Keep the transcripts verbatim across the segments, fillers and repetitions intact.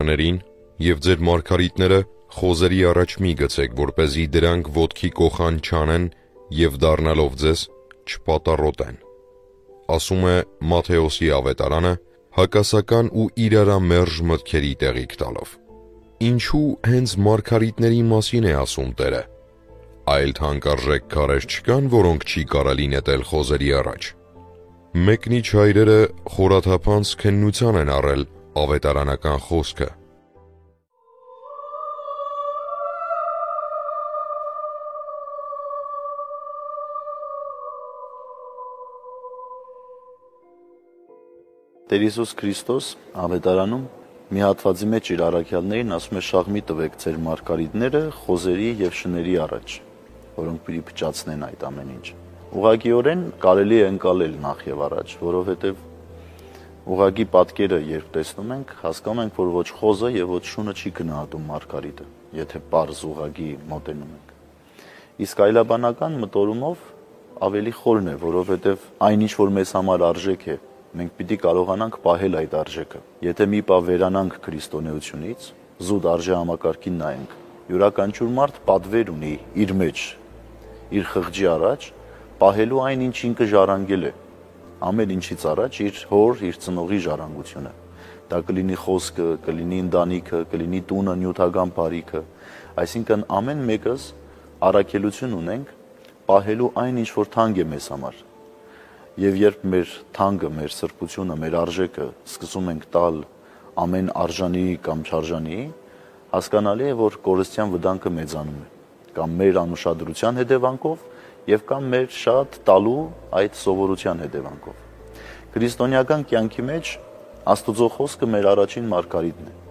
քահանաներին և ձեր մարգարիտները խոզերի առաջ մի գցեք, որպեսզի դրանք ոտքի կոխան չանեն և դառնալով ձեզ չպատառոտեն։ Ասում է Մատթեոսի ավետարանը, հակասական ու իրարամերժ մտքերի տեղիք տալով։ Ինչու հենց մարգարիտների մասին է ասում Տերը։ Այլ թանկարժեք քարեր չկան, որոնք չի կարելի նետել խոզերի առաջ։ Մեկնիչ հայրերը խորաթափանց քննության են առել ավետարանական խոսքը։ Տեր Հիսուս Քրիստոս ավետարանում մի հատվածի մեջ իր առաքյալներին ասում է շաղ մի տվեք ձեր մարգարիտները խոզերի և շների առաջ, որոնք պիտի փճացնեն այդ ամեն ինչ։ Ուղղակիորեն կարելի է ընկալել նախ եւ առաջ, որովհետեւ ուղղակի պատկերը երբ տեսնում ենք, հասկանում ենք, որ ոչ խոզը եւ ոչ շունը չի գնահատում մարգարիտը, եթե պարզ ուղղակի մոտենում ենք։ Իսկ այլաբանական մտորումով ավելի խորն է, որովհետեւ այնինչ որ մեզ համար արժեք է, մենք պիտի կարողանանք պահել այդ արժեքը։ Եթե մի պահ վերանանք քրիստոնեությունից, զուտ արժե համակարգին նայենք, յուրաքանչյուր մարդ պատվեր ունի իր մեջ, իր խղճի առաջ, պահելու այն, ինչ ինքը ժառանգել է, ամեն ինչից առաջ իր հոր, իր ծնողի ժառանգությունը։ Դա կլինի խոսքը, կլինի ընտանիքը, կլինի տունը, նյութական բարիքը, այսինքն ամեն մեկս առաքելություն ունենք պահելու այն, ինչ որ թանկ է մեզ համար։ Եվ երբ մեր թանկը, մեր սրբությունը, մեր արժեքը սկսում ենք տալ ամեն արժանի կամ չարժանի, հասկանալի է, որ կորստյան վտանգը մեծանում է, կամ մեր անուշադրության հետևանքով եւ կամ մեր շատ տալու այդ սովորության հետևանքով։ Քրիստոնեական կյանքի մեջ Աստուծո խոսքը մեր առաջին մարգարիտն է։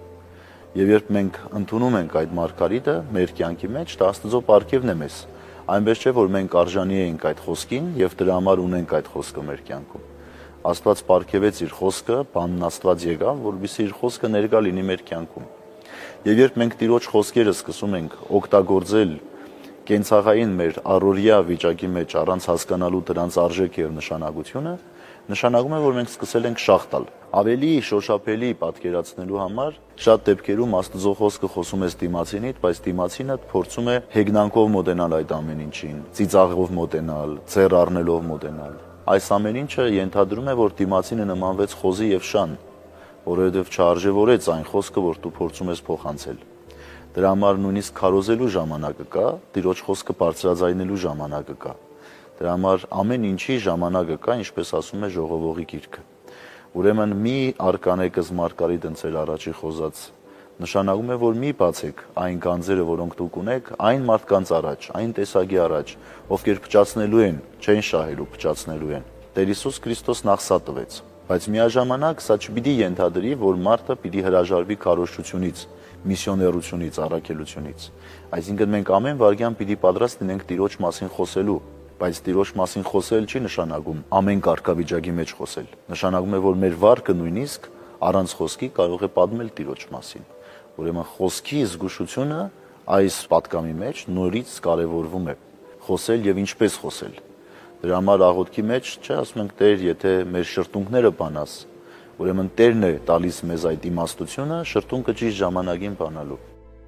Եվ երբ մենք ընդունում ենք այդ մարգարիտը մեր կյանքի մեջ, դա Աստծո պարգևն է մեզ։ Այնպես չէ, որ մենք արժանի ենք այդ խոսքին եւ դրա համար ունենք այդ խոսքը մեր կյանքում։ Աստված պարգևեց իր խոսքը, բանն Աստված եկավ, որովհետեւ իր խոսքը ներկա լինի մեր կյանքում։ Եվ երբ մենք Տիրոջ խոսքերը սկսում ենք օգտագործել կենցաղային մեր առօրյա վիճակի մեջ առանց հասկանալու դրանց արժեքը եւ նշանակությունը, նշանակում է, որ մենք սկսել ենք շաղ տալ։ Ավելի շոշափելի պատկերացնելու համար շատ դեպքերում Աստծո խոսքը խոսում է դիմացինիդ, բայց դիմացինը փորձում է հեգնանքով մոտենալ այդ ամեն ինչին, ծիծաղով մոտենալ, ձեռ առնելով մոտենալ։ Այս ամեն ինչը ենթադրում է, որ դիմացինը նմանվեց խոզի եւ շան, որովհետեւ չարժևորեց այն խոսքը, որ դու փորձում ես փոխանցել։ Դրա համար նույնիսկ քարոզելու ժամանակը կա, Տիրոջ խոսքը բարձրաձայնելու ժամանակը կա։ Դրա համար ամեն ինչի ժամանակը կա, ինչպես ասում է ժողովողի գիրքը։ Ուրեմն մի արկանեկս մարգարիտն ձեր առաջի խոզած նշանակում է, որ մի բացեք այն գանձերը, որոնք դուք ունեք, այն մարդկանց առաջ, այն տեսակի առաջ, ովքեր փճացնելու են, չեն շահելու, փճացնելու են։ Տեր Հիսուս Քրիստոս նախ սա տվեց, բայց միաժամանակ սա չպիտի ենթադրի, որ մարդը պիտի հրաժարվի քարոզչությունից, միսիոներությունից, առաքելությունից։ Այսինքն մենք ամեն վարքյան պիտի պատրաստ լինենք Տիրոջ մասին խոսելու, բայց Տիրոջ մասին խոսել չի նշանակում ամեն կարգավիճակի մեջ խոսել։ Նշանակում է, որ մեր վարքը նույնիսկ առանց խոսքի կարող է պատմել Տիրոջ մասին։ Ուրեմն խոսքի զգուշությունը այս պատկամի մեջ նորից կարևորվում է։ Խոսել եւ ինչպես խոսել։ Դրա համար աղոթքի մեջ չէ ասում ենք Տեր, եթե մեր շրթունքները բանաս, ուրեմն Տերն է տալիս մեզ այդ իմաստությունը շրթունքը ճիշտ ժամանակին բանալու։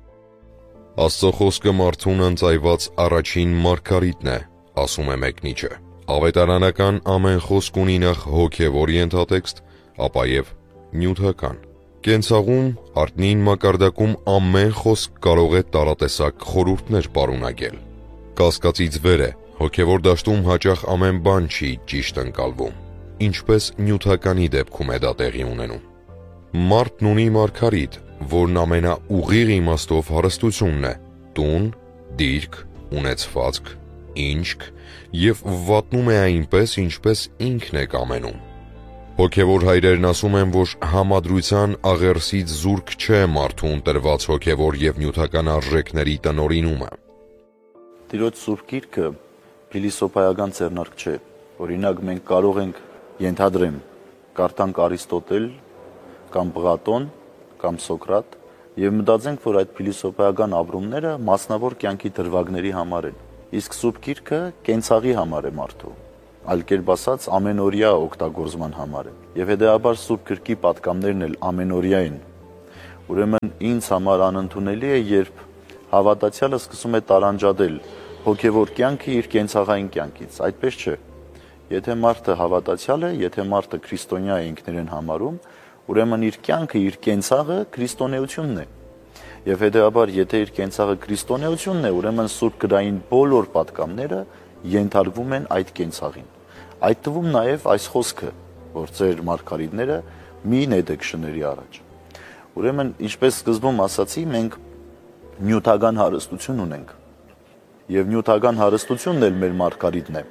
Աստծո խոսքը մարդուն ընծայված առաջին մարգարիտն է, ասում է մեկնիչը։ Ավետարանական ամեն խոսք ունի նախ հոգևոր ենթատեքստ, ապա եւ նյութական։ Կենցաղում, արտնին մակարդակում ամեն խոսք կարող է տարատեսակ խորհուրդներ պարունակել։ Կասկածից վեր է, հոգևոր դաշտում հաճախ ամեն բան չի ճիշտ ընկալվում, ինչպես նյութականի դեպքում է դա տեղի ունենում։ Մարդն ունի մարգարիտ, որն ամենաուղիղ իմաստով հարստությունն է՝ տուն, դիրք, ունեցվածք, ինչք եւ վատնում է այնպես, ինչպես ինքն է կամենում։ Հոգևոր հայրերն ասում են, որ համադրության աղերսից զուրկ չէ մարդուն տրված հոգևոր եւ նյութական արժեքների տնօրինումը։ Տիրոջ Սուրբ Գիրքը փիլիսոփայական ձեռնարկ չէ։ Օրինակ մենք կարող ենք ենթադրեմ կարդանք Արիստոտել կամ Պլատոն կամ Սոկրատ եւ մտածենք, որ այդ փիլիսոփայական ապրումները մասնավոր կյանքի դրվագների համար են։ Իսկ Սուրբ Գիրքը կենցաղի համար է մարդու, այլ կերպ ասած ամենօրյա օգտագործման համար է։ Եվ հետեւաբար Սուրբ Գրքի պատկամներն էլ ամենօրյա են։ Ուրեմն ինձ համար անընդունելի է, երբ հավատացյալը սկսում է տարանջատել հոգևոր կյանքը իր կենցաղային կյանքից, այդպես չէ։ Եթե մարդը հավատացյալ է, եթե մարդը քրիստոնյա է ինքներեն համարում, ուրեմն իր կյանքը, իր կենցաղը քրիստոնեությունն է։ Եվ հետեւաբար, եթե իր կենցաղը քրիստոնեությունն է, ուրեմն սուրբ գրային բոլոր պատգամները ենթարկվում են այդ կենցաղին։ Այդ թվում նաև այս խոսքը, որ ձեր մարգարիտները մի նետեք շների առաջ։ Ուրեմն, ինչպես սկզբում ասացի, մենք նյութական հարստություն ունենք։ Եվ նյութական հարստությունն էլ մեր մարգարիտն է։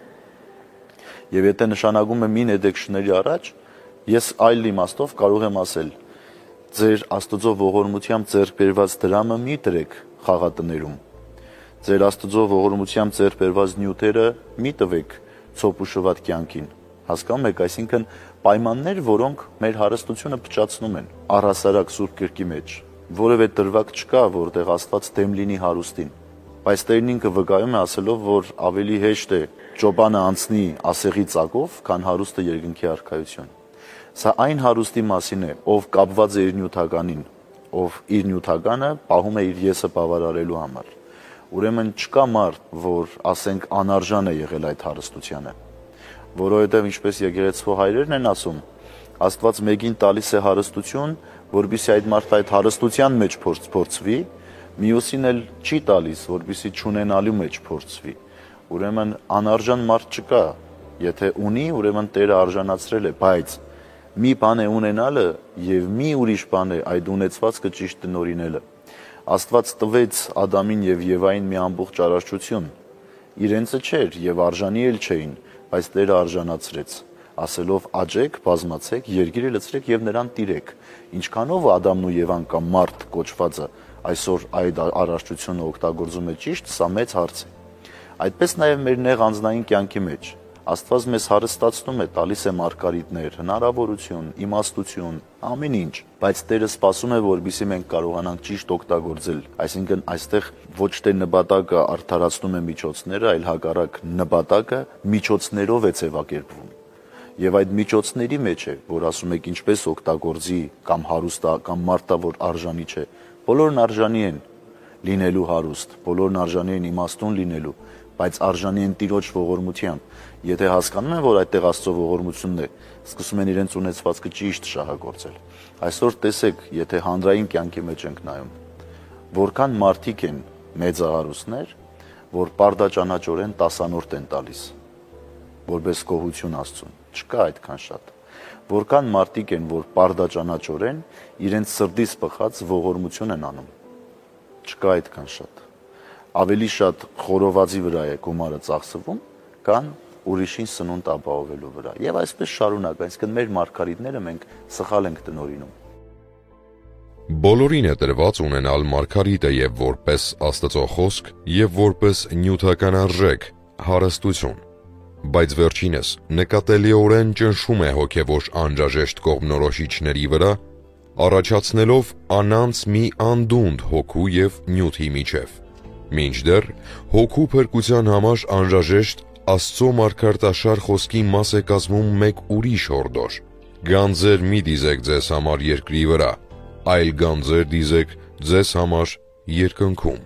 Եվ եթե նշանակում է մի նետեք շների առաջ, ես այլ իմաստով կարող եմ ասել. ձեր Աստծո ողորմությամբ ձեռք բերված դրամը մի դրեք խաղատներում։ Ձեր Աստծո ողորմությամբ ձեռք բերված նյութերը մի տվեք ցոփուշված կյանքին։ Հասկանում եք, այսինքն պայմաններ, որոնք մեր հարստությունը փչացնում են առհասարակ Սուրբ Գրքի մեջ։ Որևէ դրվագ չկա, որտեղ Աստված դեմ լինի հարուստին։ Բայց Տերն ինքը վկայում է ասելով, որ ավելի հեշտ է ճոպանը անցնի ասեղի ծակով, քան հարուստը երկնքի արքայություն։ Սա այն հարուստի մասին է, ով կապված է իր նյութականին, ով իր նյութականը պահում է իր եսը բավարարելու համար։ Ուրեմն չկա մարդ, որ ասենք անարժան է եղել այդ հարստությանը, որովհետև ինչպես եկեղեցու հայրերն են ասում, Աստված մեկին տալիս է հարստություն, որպեսզի այդ մարդը այդ հարստության մեջ փորձվի, մյուսին էլ չի տալիս, որպեսզի չունենալու մեջ փորձվի։ Ուրեմն անարժան մարդ չկա, եթե ունի, ուրեմն Տերը արժանացրել է, բայց մի բան է ունենալը եւ մի ուրիշ բան է այդ ունեցվածքը ճիշտ տնօրինելը։ Աստված տվեց Ադամին եւ Եվային մի ամբողջ արարչություն։ Իրենցը չէր եւ արժանի էլ չէին, բայց Տերը արժանացրեց, ասելով աճեք, բազմացեք, երկիրը լցրեք եւ նրան տիրեք։ Ինչքանով Ադամն ու Եվան կամ մարդ կոչվածը այսօր այդ արարչությունը օգտագործում է ճիշտ, սա մեծ հարց է։ Այդպես նաև մեր նեղ անձնային կյանքի մեջ Աստված մեզ հարստացնում է, տալիս է մարգարիտներ, հնարավորություն, իմաստություն, ամեն ինչ, բայց Տերը սպասում է, որպեսզի մենք կարողանանք ճիշտ օգտագործել։ Այսինքն այստեղ ոչ թե նպատակը արդարացնում է միջոցները, այլ հակառակ նպատակը միջոցներով է ձևակերպվում։ Եվ այդ միջոցների մեջ է, որ ասում եք ինչպես օգտագործի կամ հարուստա կամ մարդա, որ արժանի չէ, բոլորն արժանի են լինելու հարուստ, բոլորն արժանի են իմաստուն լինելու, բայց արժանի են Տիրոջ ողորմությամբ։ Եթե հասկանում են, որ այդտեղ Աստծո ողորմությունն է, սկսում են իրենց ունեցվածքը ճիշտ շահագործել։ Այսօր տեսեք, եթե հանրային կյանքի մեջ ենք նայում, որքան մարդիկ են մեծահարուստներ, որ պարդաճանաչորեն տասանորդ են տալիս, որպես գոհություն Աստծուն, չկա այդքան շատ։ Որքան մարդիկ են, որ պարդաճանաչորեն իրենց սրտից բխած ողորմություն են անում, չկա այդքան շատ։ Ավելի շատ խորովածի վրա է գումարը ծախսվում, քան ուրիշին սնունդ ապահովելու վրա։ Եվ այսպես շարունակ, այսինքն մեր մարգարիտները մենք սխալ ենք տնօրինում։ Բոլորին է տրված ունենալ մարգարիտը եւ որպես Աստծո խոսք եւ որպես նյութական արժեք, հարստություն։ Բայց վերջինս նկատելիորեն ճնշում է հոգևոր անհրաժեշտ կողմնորոշիչների վրա, առաջացնելով անանց մի անդունդ հոգու եւ նյութի միջև։ Մինչդեռ հոգու փրկության համար անհրաժեշտ Աստծո մարգարտաշար խոսքի մաս է կազմում մեկ ուրիշ հորդոր. «Գանձեր մի դիզեք ձեզ համար երկրի վրա, այլ գանձեր դիզեք ձեզ համար երկնքում»։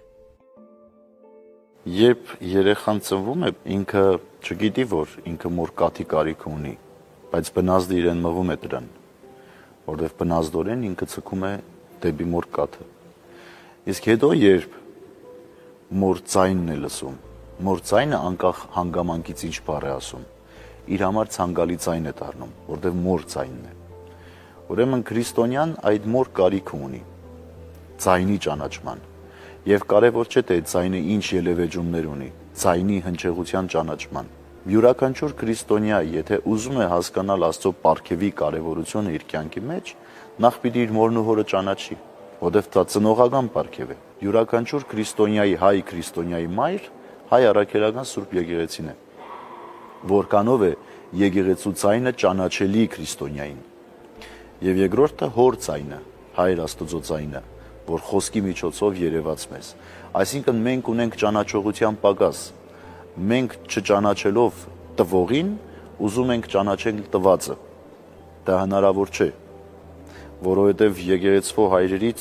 Երբ երեխան ծնվում է, ինքը չգիտի, որ ինքը մոր կաթի կարիք ունի, բայց բնազդը իրեն մղում է դրան, որովհետև բնազդորեն ինքը ցկում է դեպի մոր կաթը։ Իսկ հետո երբ մոր ձայնն է լսում, մոր ձայնը անկախ հանգամանքից ինչ բառ է ասում, իր համար ցանկալի ձայն է դառնում, որովհետև մոր ձայնն է։ Ուրեմն քրիստոնյան այդ մոր կարիքը ունի ձայնի ճանաչման։ Եվ կարևոր չէ թե ձայնը ինչ ելևեջումներ ունի, ձայնի հնչեղության ճանաչման։ Յուրաքանչյուր քրիստոնյա, եթե ուզում է հասկանալ Աստծո պարգևի կարևորությունը իր կյանքի մեջ, նախ պիտի իր մորն ու հորը ճանաչի, որովհետև դա ծնողական պարգև է։ Յուրաքանչյուր քրիստոնյայի հայ քրիստոնյայի մայր հայ առաքելական Սուրբ Եկեղեցին է, որքանով է եկեղեցու ձայնը ճանաչելի քրիստոնյային։ Եվ երկրորդը հոր ձայնը, Հայր Աստծո ձայնը, որ խոսքի միջոցով երևաց մեզ։ Այսինքն մենք ունենք ճանաչողության պակաս։ Մենք չճանաչելով տվողին, ուզում ենք ճանաչել տվածը։ Դա հնարավոր չէ, որովհետև եկեղեցու հայրերից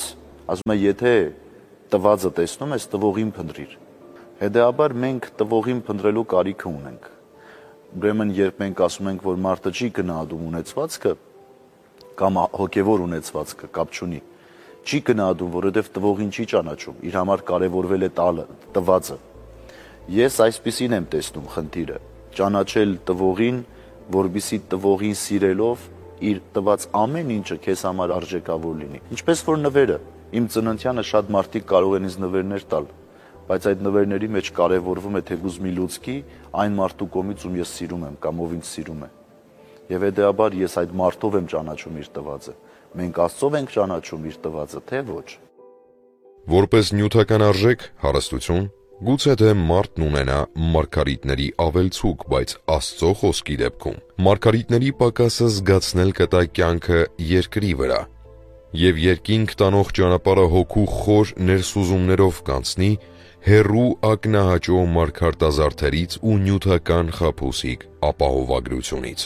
Ասում է, եթե տվածը տեսնում ես, տվողին փնտրիր։ Հետեւաբար մենք տվողին փնտրելու կարիք ունենք։ Ուրեմն երբ մենք ասում ենք, որ մարդը չի գնահատում ունեցվածքը կամ հոգևոր ունեցվածքը, կապ չունի, չի գնահատում, որովհետև տվողին չի ճանաչում, իր համար կարևորվել է տալը, տվածը։ Ես այսպիսին եմ տեսնում խնդիրը, ճանաչել տվողին, որբիսի տվողին սիրելով իր տված ամեն ինչը քեզ համար արժեքավոր լինի։ Ինչպես որ նվերը, իմ ծննդյանը շատ մարդիկ կարող են ինձ նվերներ տալ, բայց այդ նվերների մեջ կարևորվում է թեկուզ մի լուցկի այն մարդու կողմից, ում ես սիրում եմ կամ ով ինձ սիրում է։ Եվ հետեւաբար ես այդ մարդով եմ ճանաչում իր տվածը։ Մենք Աստծով ենք ճանաչում իր տվածը, թե ոչ։ Որպես նյութական արժեք, հարստություն, գուցե թե մարդն ունենա մարգարիտների ավելցուկ, բայց Աստծո խոսքի դեպքում մարգարիտների պակասը զգացնել կտա կյանքը երկրի վրա, եւ երկինք տանող ճանապարհը հոգու խոր ներսուզումներով կանցնի հերու ակնահաճո մարգարտազարդերից ու նյութական խաբուսիկ ապահովագրությունից։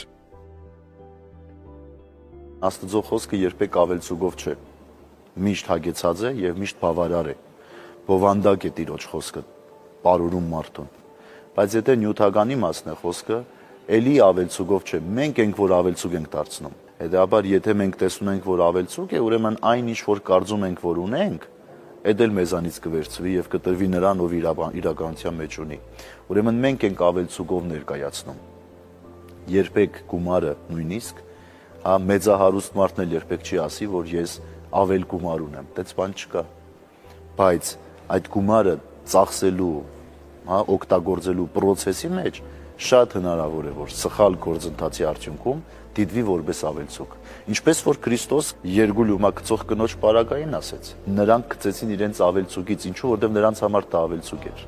Աստծո խոսքը երբեք ավելցուկով չէ։ Միշտ հագեցած է եւ միշտ բավարար է։ Բովանդակ է Տիրոջ խոսքը, պարուրում մարդուն։ Բայց եթե նյութականի մասն է խոսքը, ելի ավելցուկով չէ։ Մենք ենք, որ ավելցուկ ենք դարձնում։ Հետեւաբար, եթե մենք տեսնում ենք, որ ավելցուկ է, ուրեմն այն ինչ որ կարծում ենք, որ ունենք, այդ էլ մեզանից կվերցվի եւ կտրվի նրան, ով իրականության մեջ ունի։ Ուրեմն մենք ենք ավելցուկով ներկայացնում։ Երբեք գումարը նույնիսկ, հա, մեծահարուստ մարդն էլ երբեք չի ասի, որ ես ավել գումար ունեմ, դից բան չկա։ Բայց այդ գումարը ծախսելու, հա, օգտագործելու process-ի մեջ շատ հնարավոր է, որ սխալ գործընթացի արդյունքում դիտվի որպես ավելցուկ։ Ինչպես որ Քրիստոս երկու լյումա գծող կնոջ պարագային ասեց, նրանք գծեցին իրենց ավելցուկից, ինչու, որտեղ նրանց համար դա ավելցուկ էր։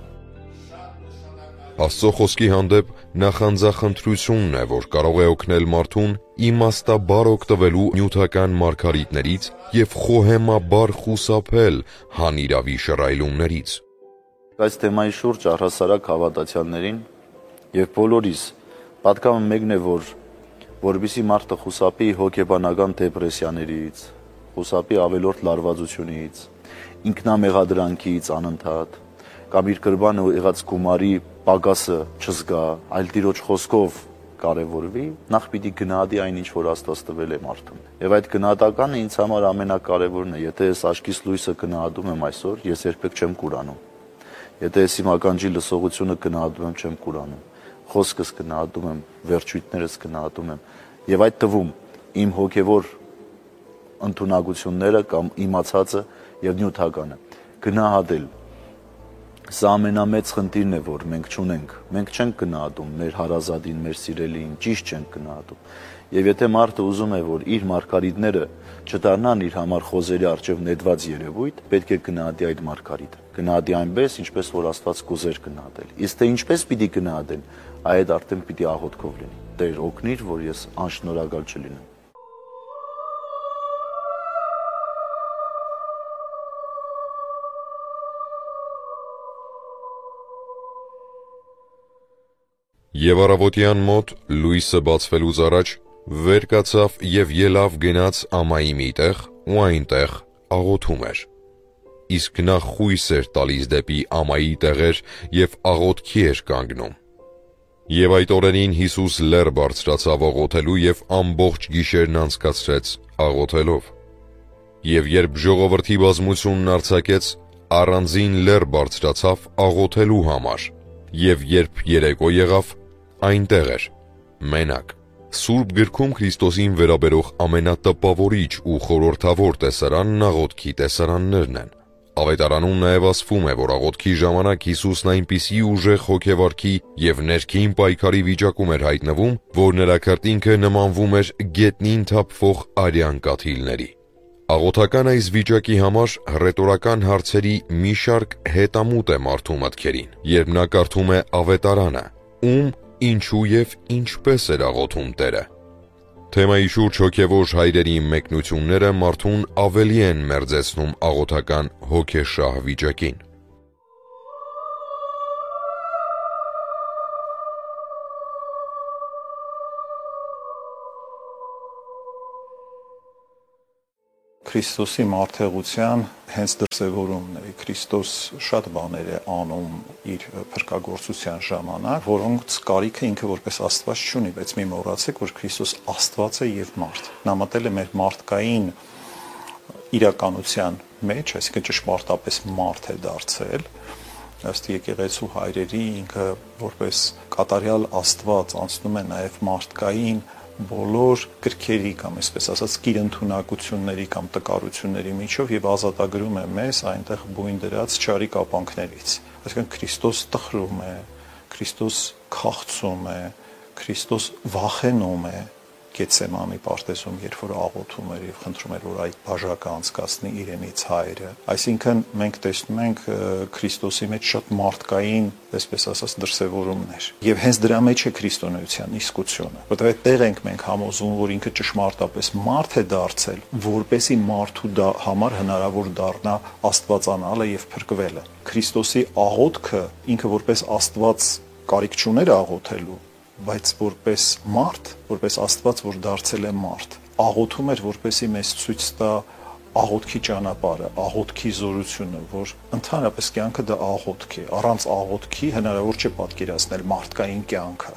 Աստծո խոսքի հանդեպ նախանձախնդրությունն է, որ կարող է օգնել մարդուն իմաստաբար օգտվելու նյութական մարգարիտներից եւ խոհեմաբար խուսափել հանիրավի շռայլումներից։ Այս թեմայի շուրջ առհասարակ հավատացյալներին եւ բոլորիս պատկամը մեկն է, որ որբիսի մարդը խուսափի հոգեբանական դեպրեսիաներից, խուսափի ավելորդ լարվածությունից, ինքնամեղադրանքից անընդհատ, կամ իր կրբանը եղած գումարի պակասը չզգա, այլ Տիրոջ խոսքով կարևորվի, նախ պիտի գնահատի այն, ինչ որ Աստված տվել է մարդուն։ Եվ այդ գնահատականը ինձ համար ամենակարևորն է, եթե ես աչքիս լույսը գնահատում եմ այսօր, ես երբեք չեմ կուրանում։ Եթե ես իմ ականջի լսողությունը գնահատում եմ, չեմ կուրանում։ Խոսքս գնահատում եմ, վերջույթներս գնահատում եմ, եւ այդ թվում իմ հոգեվոր ընդունակությունները կամ իմացածը եւ նյութականը գնահատել։ Սա ամենամեծ խնդիրն է, որ մենք չունենք։ Մենք չենք գնահատում մեր հարազատին, մեր սիրելիին, ճիշտ չենք գնահատում։ Եվ եթե մարդը ուզում է, որ իր մարգարիտները չդառնան իր համար խոզերի առջև նետված երևույթ, պետք է գնահատի այդ մարգարիտը։ Գնահատի այնպես, ինչպես որ Աստված կուզեր գնահատել։ Իսկ թե ինչպես պիտի գնահատեն, այդ արդեն պիտի աղոթքով լինի։ Տեր, օգնիր, որ ես անշնորհակալ չլինեմ։ Եվ առավոտյան մոտ լույսը բացվելուց առաջ վեր կացավ եւ ելավ գնաց ամայի մի տեղ ու այնտեղ աղոթում էր։ Իսկ նա խույս էր տալիս դեպի ամայի տեղեր եւ աղոթքի էր կանգնում։ Եվ այդ օրերին Հիսուս լեռ բարձրացավ աղոթելու եւ ամբողջ գիշերն անցկացրեց աղոթելով։ Եվ երբ ժողովրդի բազմությունն արձակեց, առանձին լեռ բարձրացավ աղոթելու համար։ Եվ երբ երեկո եղավ, այնտեղ էր, մենակ։ Սուրբ գրքում Քրիստոսին վերաբերող ամենատպավորիչ ու խորհրդավոր տեսարանն աղոթքի տեսարաններն են։ Ավետարանում նաև ասվում է, որ աղոթքի ժամանակ Հիսուսն այնպիսի ուժեղ հոգեվարքի եւ ներքին պայքարի վիճակում էր հայտնվում, որ նրա քրտինքը նմանվում էր գետնին թափվող արյան կաթիլների։ Աղոթական այս վիճակի համար հռետորական հարցերի մի շարք հետամուտ է մարդու մտքերին, երբ նա կարդում է ավետարանը, ում, ինչու եւ ինչպես էր աղոթում Տերը։ Թեմայի շուրջ հոգևոր հայրերի մեկնությունները մարդուն ավելի են մերձեցնում աղոթական հոգեշահ վիճակին։ Քրիստոսի մարդեղության հենց դրսևորումն է։ Քրիստոս շատ բաներ է անում իր փրկagorցության ժամանակ, որոնց կարիքը ինքը որպես Աստված չունի, բայց մի մոռացեք, որ Քրիստոս Աստված է եւ մարդ։ Նա մտել է մեր մարդկային իրականության մեջ, այսինքն ճշմարտապես մարդ է դարձել, ըստ եկեղեցու հայրերի ինքը որպես կատարյալ Աստված անցնում է նաև մարդկային բոլոր կրքերի կամ այսպես ասած կիրընդունակությունների կամ տկարությունների միջով եւ ազատագրում է մեզ այնտեղ բույն դրած չարի կապանքներից։ Այսինքն Քրիստոս տխրում է, Քրիստոս քաղցում է, Քրիստոս վախենում է Գեթսեմանի պարտեզում, երբ որ աղոթում էր եւ խնդրում էր, որ այդ բաժակը անցկացնի իրենից հայրը։ Այսինքն մենք տեսնում ենք Քրիստոսի մեջ շատ մարդկային, այսպես ասած, դրսևորումներ։ Եվ հենց դրա մեջ է քրիստոնեության իսկությունը, որտեղ այդտեղ ենք մենք համոզվում, որ ինքը ճշմարտապես մարդ է դարձել, որպեսի մարդու դա համար հնարավոր դառնա աստվածանալը եւ փրկվելը։ Քրիստոսի աղոթքը ինքը որպես Աստված կարիք չուներ աղոթելու, բայց որպես մարդ, որպես Աստված, որ դարձել է մարդ, աղոթում էր, որպեսի մեզ ցույց տա աղոթքի ճանապարհը, աղոթքի զորությունը, որ ընդհանրապես կյանքը դա աղոթք է, առանց աղոթքի հնարավոր չէ պատկերացնել մարդկային կյանքը։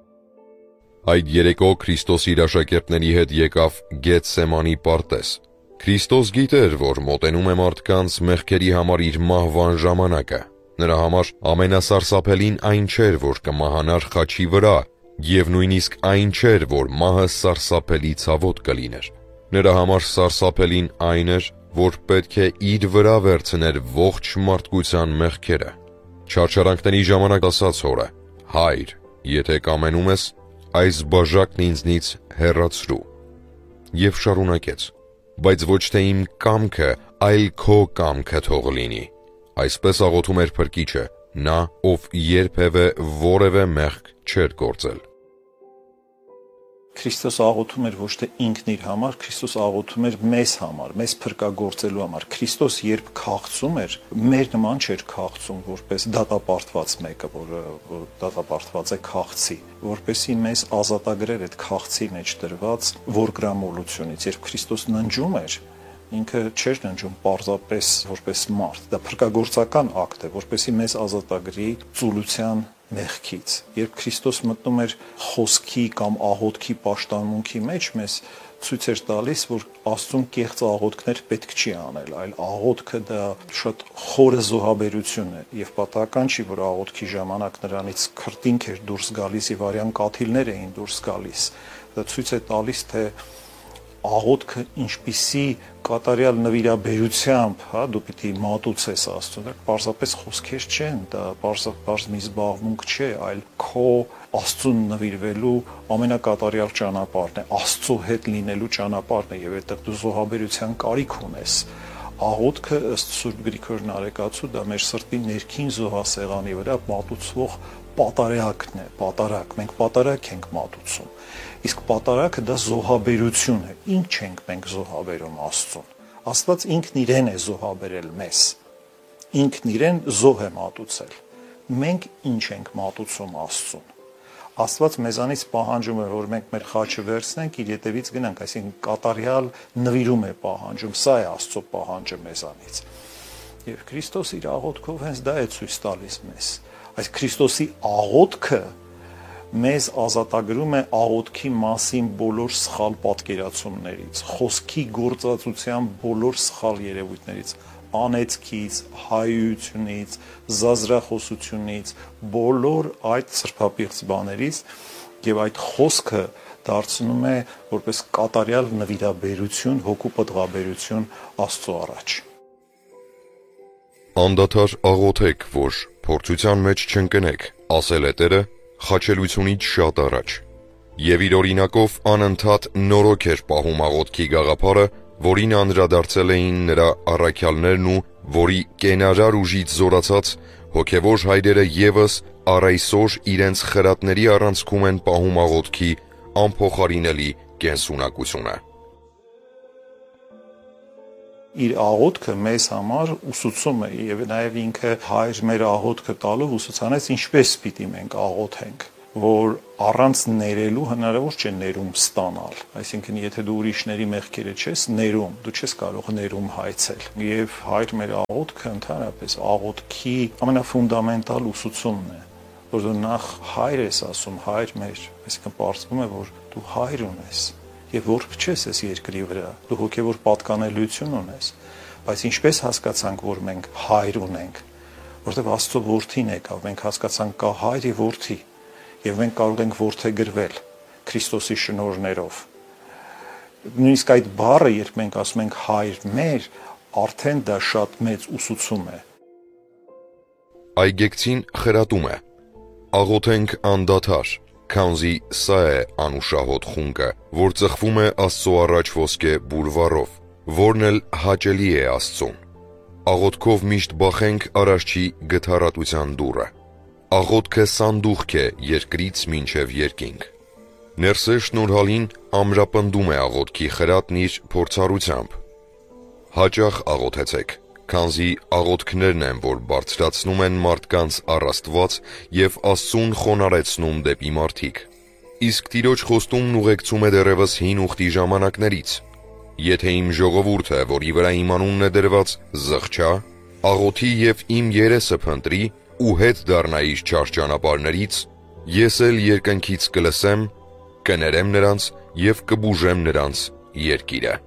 Այդ երեկո Քրիստոս իր աշակերտների հետ եկավ Գեթսեմանի պարտեզ։ Քրիստոս գիտեր, որ մոտենում է մարդկանց մեղքերի համար իր մահվան ժամանակը։ Նրա համար ամենասարսափելին այն չէր, որ կմահանար խաչի վրա, եւ նույնիսկ այն չէր, որ մահը սարսափելի ցավոտ կլիներ։ Նրա համար սարսափելին այն էր, որ պետք է իր վրա վերցներ ողջ մարդկության մեղքերը։ Չարչարանքների ժամանակ ասաց հորը. «Հայր, եթե կամենում ես, այս բաժակն ինձնից հեռացրու»։ Եվ շարունակեց. «Բայց ոչ թե իմ կամքը, այլ քո կամքը թող լինի»։ Այսպես աղոթում էր Փրկիչը, նա, ով երբևէ որևէ մեղք չէր գործել։ Քրիստոս աղոթում էր ոչ թե ինքն իր համար, Քրիստոս աղոթում էր մեզ համար, մեզ փրկagorցելու համար։ Քրիստոս երբ քաղցում էր, մեր նման չէր քաղցում, որպես դատապարտված մեկը, որը դատապարտված է քաղցի, որպեսի մեզ ազատագրեր այդ քաղցի մեջ դրված ворգրամոլությունից։ Երբ Քրիստոս ննջում էր, ինքը չէր ննջում պարզապես որպես մարդ, դա փրկagorցական ակտ է, որպեսի մեզ ազատագրի ծուլության մեղքից։ Երբ Քրիստոս մտնում էր խոսքի կամ աղոթքի պաշտամունքի մեջ, մեզ ցույց էր տալիս, որ Աստծուն կեղծ աղոթքներ պետք չի անել, այլ աղոթքը դա շատ խորը զոհաբերություն է, եւ պատահական չի, որ աղոթքի ժամանակ նրանից քրտինք էր դուրս գալիս եւ արյան կաթիլներ էին դուրս գալիս։ Դա ցույց է տալիս, թե աղոթքը ինչպիսի կատարյալ նվիրաբերությամբ, հա, դու պիտի մատուցես Աստծուն, դա պարզապես խոսքեր չեն, դա պարզ մի զբաղմունք չէ, այլ քո Աստծուն նվիրվելու ամենակատարյալ ճանապարհն է, Աստծո հետ լինելու ճանապարհն է, եւ այդտեղ դու զոհաբերության կարիք ունես։ Աղոթքը ըստ Սուրբ Գրիգոր Նարեկացու դա մեր սրտի ներքին զոհասեղանի վրա մատուցվող պատարակն է, պատարակ, մենք պատարակ ենք մատուցում։ Իսկ պատարակը դա զոհաբերություն է։ Ինչ ենք մենք զոհաբերում Աստծուն։ Աստված ինքն իրեն է զոհաբերել մեզ։ Ինքն իրեն զոհ է մատուցել։ Մենք ինչ ենք մատուցում Աստծուն։ Աստված մեզանից պահանջում է, որ մենք մեր խաչը վերցնենք, իր ետևից գնանք, այսինքն կատարյալ նվիրում է պահանջում, սա է Աստծո պահանջը մեզանից։ Եվ Քրիստոս իր աղոթքով հենց դա է ցույց տալիս մեզ։ Այս Քրիստոսի աղոթքը մեզ ազատագրում է աղոթքի մասին բոլոր սխալ պատկերացումներից, խոսքի գործածության բոլոր սխալ երևույթներից, անեծքից, հայությունից, զազրախոսությունից, բոլոր այդ սրբապիղծ բաներից, եւ այդ խոսքը դարձնում է որպես կատարյալ նվիրաբերություն, հոգու պտղաբերություն Աստծո առաջ։ Անդադար աղոթեք, որ փորձության մեջ չընկնեք, ասել է Տերը խաչելությունից շատ առաջ։ Եվ իր օրինակով անընդհատ նորոգ էր պահում աղոթքի գաղափարը, որին անդրադարձել էին նրա առաքյալներն ու որի կենարար ուժից զորացած հոգևոր հայրերը եւս առ այսօր իրենց խրատների առանցքում են պահում աղոթքի անփոխարինելի կենսունակությունը։ Իր աղոթքը մեզ համար ուսուցում է եւ նաեւ ինքը հայր մեր աղոթքը տալով ուսուցանեց ինչպես պիտի մենք աղոթենք, որ առանց ներելու հնարավոր չէ ներում ստանալ, այսինքն եթե դու ուրիշների մեղքերը չես ներում, դու չես կարող ներում հայցել։ Եվ հայր մեր աղոթքը ընդհանրապես աղոթքի ամենաֆունդամենտալ ուսուցումն է, որ դու նախ հայր ես ասում, հայր մեր, այսինքն պարզվում է, որ դու հայր ունես եւ որբ չես այս երկրի վրա, դու հոգեվոր պատկանելիություն ունես, բայց ինչպես հասկացանք, որ մենք հայր ունենք, որտեղ Աստծո որդին եկավ, մենք հասկացանք կա հայր եւ որդի, եւ մենք կարող ենք որդեգրվել Քրիստոսի շնորհներով։ Նույնիսկ այդ բառը, երբ մենք ասում ենք հայր մեր, արդեն դա շատ մեծ ուսուցում է։ Այգեկցին խրատում է. Աղոթենք անդադար, քանզի սա է անուշահոտ խունկը, որ ծխվում է Աստծո առաջ ոսկե բուրվարով, որն էլ հաճելի է Աստծուն։ Աղոթքով միշտ բախենք Արարչի գթառատության դուռը։ Աղոթքը սանդուղք է երկրից մինչև երկինք։ Ներսե շնորհալին ամրապնդում է աղոթքի խրատն իր փորձառությամբ։ Հաճախ աղոթեցեք, քանզի աղոթքներն են, որ բարձրացնում են մարդկանց առ Աստված եւ Աստծուն խոնարհեցնում դեպի մարդիկ։ Իսկ Տիրոջ խոստումն ուղեկցում է դեռևս հին ուխտի ժամանակներից։ Եթե իմ ժողովուրդը, որի վրա իմ անունն է դրված, զղջա, աղոթի եւ իմ երեսը փնտրի ու հետ դառնա իր չար ճանապարհներից, ես էլ երկնքից կլսեմ, կներեմ նրանց եւ կբուժեմ նրանց երկիրը։